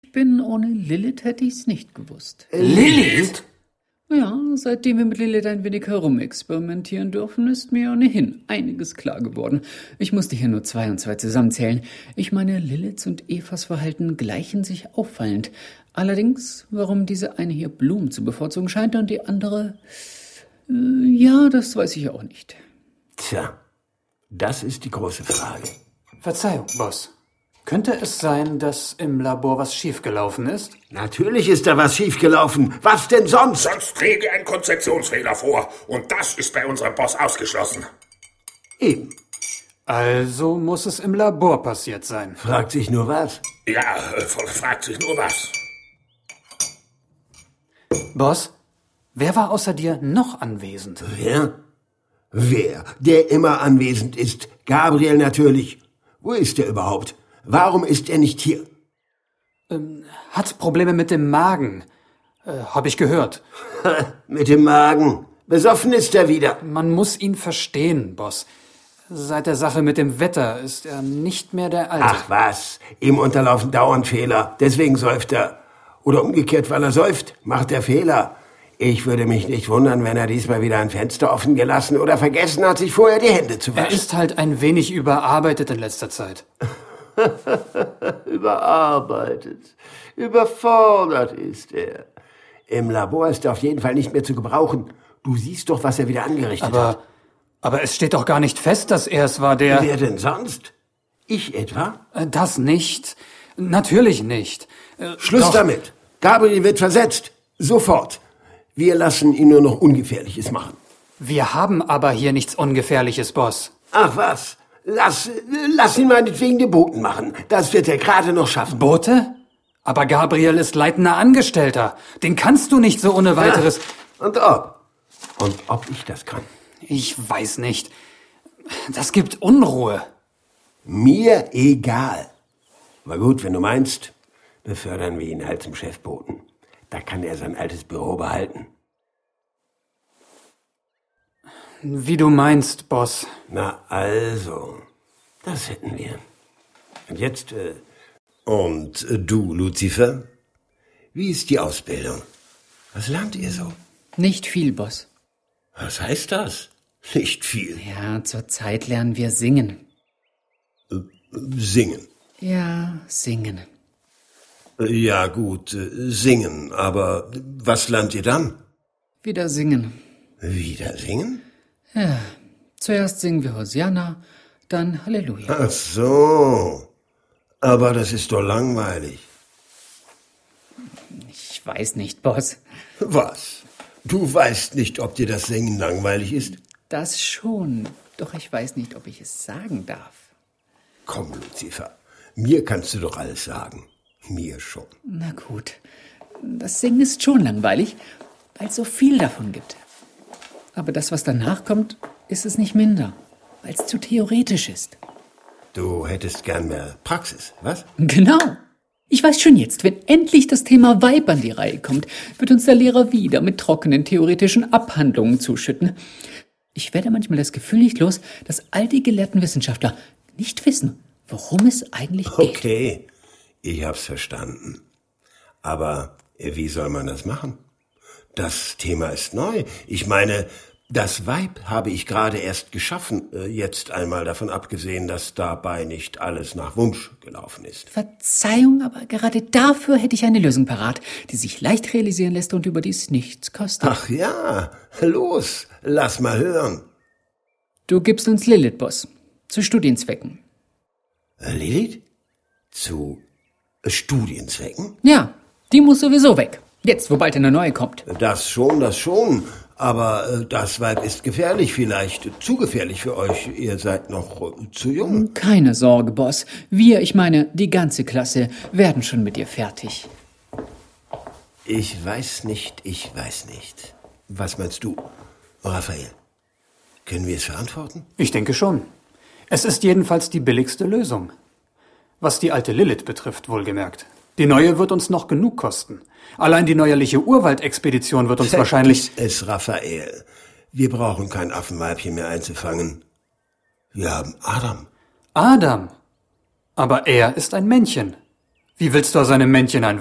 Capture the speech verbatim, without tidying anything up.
Ich bin ohne Lilith hätte ich's nicht gewusst. Lilith? Ja, seitdem wir mit Lilith ein wenig herumexperimentieren dürfen, ist mir ohnehin einiges klar geworden. Ich musste hier nur zwei und zwei zusammenzählen. Ich meine, Liliths und Evas Verhalten gleichen sich auffallend. Allerdings, warum diese eine hier Blumen zu bevorzugen scheint und die andere... Äh, ja, das weiß ich auch nicht. Tja, das ist die große Frage. Verzeihung, Boss. Könnte es sein, dass im Labor was schiefgelaufen ist? Natürlich ist da was schiefgelaufen. Was denn sonst? Sonst träge ein Konzeptionsfehler vor. Und das ist bei unserem Boss ausgeschlossen. Eben. Also muss es im Labor passiert sein. Fragt sich nur was. Ja, äh, fragt sich nur was. Boss, wer war außer dir noch anwesend? Wer? Wer? Der immer anwesend ist. Gabriel natürlich. Wo ist er überhaupt? Warum ist er nicht hier? Ähm, hat Probleme mit dem Magen. Äh, hab ich gehört. Mit dem Magen. Besoffen ist er wieder. Man muss ihn verstehen, Boss. Seit der Sache mit dem Wetter ist er nicht mehr der Alte. Ach was, ihm unterlaufen dauernd Fehler. Deswegen säuft er. Oder umgekehrt, weil er säuft, macht er Fehler. Ich würde mich nicht wundern, wenn er diesmal wieder ein Fenster offen gelassen oder vergessen hat, sich vorher die Hände zu waschen. Er ist halt ein wenig überarbeitet in letzter Zeit. Überarbeitet. Überfordert ist er. Im Labor ist er auf jeden Fall nicht mehr zu gebrauchen. Du siehst doch, was er wieder angerichtet aber, hat. Aber es steht doch gar nicht fest, dass er es war, der... Wer denn sonst? Ich etwa? Das nicht. Natürlich nicht. Äh, Schluss doch. damit. Gabriel wird versetzt. Sofort. Wir lassen ihn nur noch Ungefährliches machen. Wir haben aber hier nichts Ungefährliches, Boss. Ach was. Lass, lass ihn meinetwegen den Boten machen. Das wird er gerade noch schaffen. Bote? Aber Gabriel ist leitender Angestellter. Den kannst du nicht so ohne weiteres... Ja, und ob. Und ob ich das kann. Ich weiß nicht. Das gibt Unruhe. Mir egal. Aber gut, wenn du meinst, befördern wir ihn halt zum Chefboten. Da kann er sein altes Büro behalten. Wie du meinst, Boss. Na also, das hätten wir. Und jetzt, äh, und äh, du, Lucifer? Wie ist die Ausbildung? Was lernt ihr so? Nicht viel, Boss. Was heißt das? Nicht viel. Ja, zurzeit lernen wir singen. Äh, singen. Ja, singen. Äh, ja gut, äh, singen. Aber was lernt ihr dann? Wieder singen. Wieder singen? Ja, zuerst singen wir Hosianna, dann Halleluja. Ach so. Aber das ist doch langweilig. Ich weiß nicht, Boss. Was? Du weißt nicht, ob dir das Singen langweilig ist? Das schon, doch ich weiß nicht, ob ich es sagen darf. Komm, Lucifer, mir kannst du doch alles sagen. Mir schon. Na gut, das Singen ist schon langweilig, weil es so viel davon gibt. Aber das, was danach kommt, ist es nicht minder, weil es zu theoretisch ist. Du hättest gern mehr Praxis, was? Genau. Ich weiß schon jetzt, wenn endlich das Thema Weib an die Reihe kommt, wird uns der Lehrer wieder mit trockenen theoretischen Abhandlungen zuschütten. Ich werde manchmal das Gefühl nicht los, dass all die gelehrten Wissenschaftler nicht wissen, worum es eigentlich geht. Okay, ich hab's verstanden. Aber wie soll man das machen? Das Thema ist neu. Ich meine, das Weib habe ich gerade erst geschaffen. Jetzt einmal davon abgesehen, dass dabei nicht alles nach Wunsch gelaufen ist. Verzeihung, aber gerade dafür hätte ich eine Lösung parat, die sich leicht realisieren lässt und überdies nichts kostet. Ach ja, los, lass mal hören. Du gibst uns Lilith, Boss, zu Studienzwecken. Äh, Lilith? Zu äh, Studienzwecken? Ja, die muss sowieso weg. Jetzt, wo bald eine neue kommt. Das schon, das schon. Aber äh, das Weib ist gefährlich, vielleicht zu gefährlich für euch. Ihr seid noch äh, zu jung. Keine Sorge, Boss. Wir, ich meine, die ganze Klasse, werden schon mit ihr fertig. Ich weiß nicht, ich weiß nicht. Was meinst du, Raphael? Können wir es verantworten? Ich denke schon. Es ist jedenfalls die billigste Lösung. Was die alte Lilith betrifft, wohlgemerkt. Die neue wird uns noch genug kosten. Allein die neuerliche Urwaldexpedition wird uns wahrscheinlich... Vergiss es, Raphael. Wir brauchen kein Affenweibchen mehr einzufangen. Wir haben Adam. Adam? Aber er ist ein Männchen. Wie willst du aus einem Männchen ein